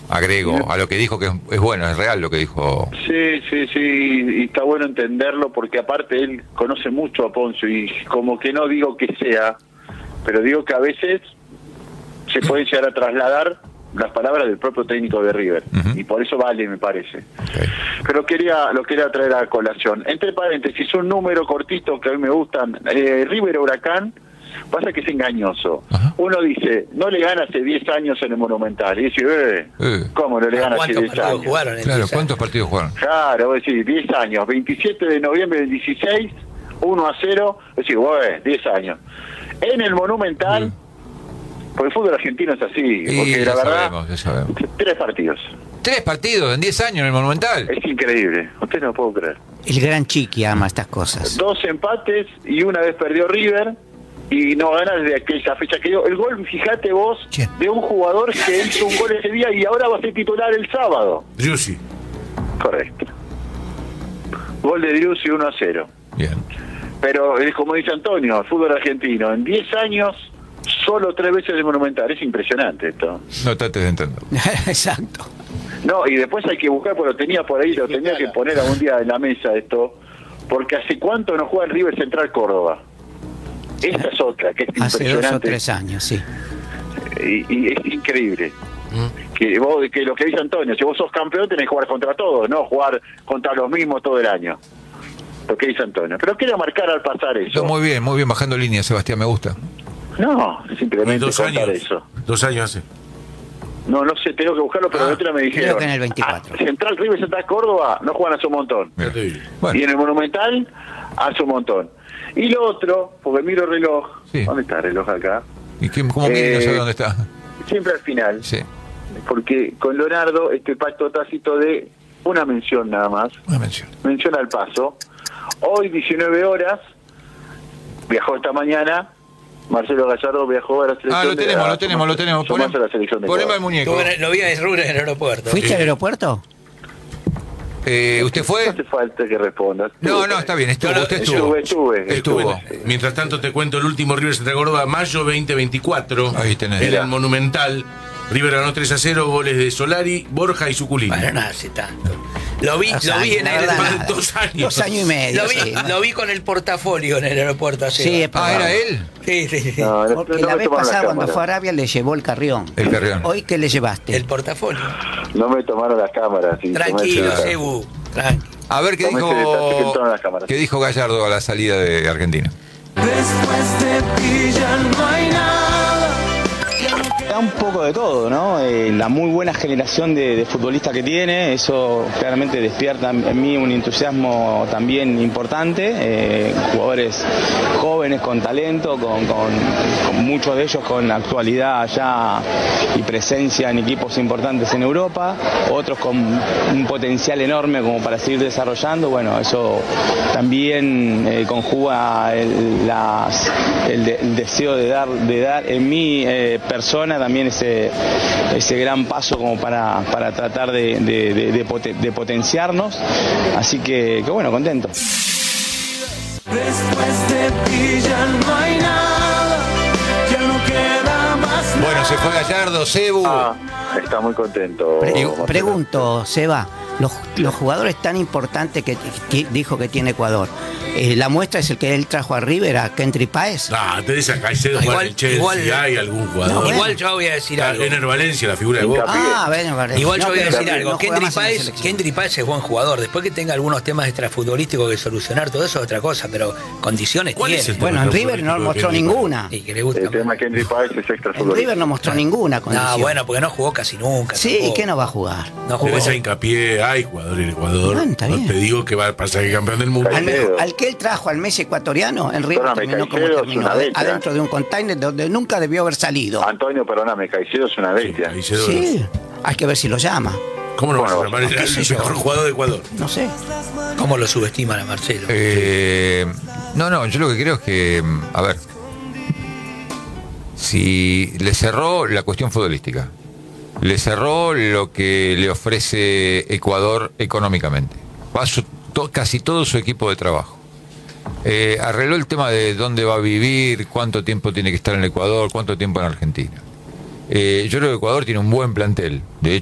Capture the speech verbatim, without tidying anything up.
agrego, a lo que dijo, que es, es bueno, es real lo que dijo. Sí, sí, sí, y está bueno entenderlo porque aparte él conoce mucho a Poncio y como que no digo que sea, pero digo que a veces se pueden llegar a trasladar las palabras del propio técnico de River, uh-huh. y por eso vale, me parece. Okay. Pero quería lo quería traer a colación. Entre paréntesis, un número cortito que a mí me gustan, eh, River Huracán, pasa que es engañoso. Uh-huh. Uno dice, no le gana hace diez años en el Monumental, y dice, eh, uh. ¿cómo no le gana hace diez años? Jugaron claro, ¿cuántos partidos jugaron? Claro, vos decís, diez años, veintisiete de noviembre del dieciséis, uno a cero, decís, bueno, diez años. En el Monumental... Uh. Porque el fútbol argentino es así, porque y la verdad, sabemos, ya sabemos. tres partidos. ¿Tres partidos en diez años en el Monumental? Es increíble, usted no lo puedo creer. El gran Chiqui ama estas cosas. Dos empates y una vez perdió River y no gana desde aquella fecha que dio. El gol, fíjate vos, ¿quién? De un jugador que hizo un gol ese día y ahora va a ser titular el sábado. Driussi. Correcto. Gol de Driussi uno a cero. Bien. Pero es como dice Antonio, el fútbol argentino, en diez años... Solo tres veces el Monumental, es impresionante esto. No trates de entender. Exacto. No, y después hay que buscar, porque lo tenía por ahí, lo tenía que poner a un día en la mesa esto, porque hace cuánto no juega el River Central Córdoba. Esta es otra, que es hace impresionante. Hace dos o tres años, sí. Y, y es increíble. ¿Mm? Que vos, que lo que dice Antonio, si vos sos campeón tenés que jugar contra todos, no jugar contra los mismos todo el año. Lo que dice Antonio. Pero quiero marcar al pasar eso. No, muy bien, muy bien, bajando línea, Sebastián, me gusta. No, simplemente dos contar años, eso. Dos años hace. No, no sé, tengo que buscarlo, pero ah, el otro día me dijeron. Creo que en el veinticuatro. Ah, Central River Central Córdoba no juegan hace un montón. Bueno. Y en el Monumental hace un montón. Y lo otro, porque miro el reloj. Sí. ¿Dónde está el reloj acá? ¿Y qué, cómo miro? Eh, no sé dónde está. Siempre al final. Sí. Porque con Leonardo, este pacto tácito de una mención nada más. Una mención. Mención al paso. Hoy, diecinueve horas, viajó esta mañana. Marcelo Gallardo viajó a la selección. Ah, lo tenemos, de, lo tenemos, lo tenemos. Ponemos el muñeco. Lo vi a Rura en el aeropuerto. ¿Fuiste sí. al aeropuerto? Eh, ¿Usted fue? No hace falta que responda. No, no, está bien, estuvo, no, usted estuvo. Estuve, estuve. estuvo. Mientras tanto te cuento el último River Central Córdoba, mayo veinte veinticuatro. Ahí tenés. En el Monumental. River ganó tres a cero, goles de Solari, Borja y Suculini. Bueno, no hace tanto. Lo vi, dos lo años, vi en el verdad, dos años. Dos años y medio. Lo vi, sí. lo vi con el portafolio en el aeropuerto ayer. Sí, ah, ¿era él? Sí, sí, sí. No, no, Porque no la vez pasada la cuando fue a Arabia le llevó el carrión. El carrión. Hoy, ¿qué le llevaste? El portafolio. No me tomaron las cámaras. Tranquilo, Cebu. Tranquilo. A ver qué dijo, qué dijo Gallardo a la salida de Argentina. Después de pillan no hay nada. Da un poco de todo, ¿no? Eh, la muy buena generación de, de futbolistas que tiene, eso claramente despierta en mí un entusiasmo también importante. Eh, jugadores jóvenes con talento, con, con, con muchos de ellos con actualidad ya y presencia en equipos importantes en Europa, otros con un potencial enorme como para seguir desarrollando. Bueno, eso también eh, conjuga el, las, el, de, el deseo de dar, de dar en mi eh, persona también ese, ese gran paso como para, para tratar de, de, de, de, poten, de potenciarnos. Así que, que bueno, contento. Después de pillan no hay nada, ya no queda más nada. Bueno, se fue Gallardo, Cebu. Ah, está muy contento. Pre pregunto, Seba, los, los jugadores tan importantes que, que dijo que tiene Ecuador, eh, ¿la muestra es el que él trajo a River, a Kendry Páez? Ah, Teresa Caicedo, no, igual, el Chelsea, igual, hay algún jugador. No, bueno. Igual yo voy a decir algo. Ener Valencia, la figura de Boca. Ah, bueno, vale. Igual no, yo voy a decir no, algo. No Kendry Páez, Kendry Páez es buen jugador. Después que tenga algunos temas extrafutbolísticos que solucionar, todo eso es otra cosa, pero condiciones ¿Cuál tiene. es el bueno, en River no mostró ninguna. Sí, que le gusta el tema Kendry Páez es extrafutbolístico. En River no mostró ninguna condición. No, bueno, porque no jugó casi nunca. Sí, ¿y qué no va a jugar? No jugó. Teresa hincapié, hay jugador en Ecuador. No, no te digo que va a pasar el campeón del mundo. Al, mejor, al que él trajo al Messi ecuatoriano, en River Perdóname, terminó como Caicedo terminó, adentro de un container donde nunca debió haber salido. Antonio, perdóname, Caicedo es una bestia. Sí, Caicedo sí, es... hay que ver si lo llama. ¿Cómo no bueno, vas a llamar? ¿qué Es el sé mejor yo? jugador de Ecuador. No sé. ¿Cómo lo subestiman a Marcelo? Eh, no, no, yo lo que creo es que, a ver, si le cerró la cuestión futbolística, le cerró lo que le ofrece Ecuador económicamente, va su, to, casi todo su equipo de trabajo. Eh, arregló el tema de dónde va a vivir, cuánto tiempo tiene que estar en el Ecuador, cuánto tiempo en Argentina. Eh, yo creo que Ecuador tiene un buen plantel. De hecho,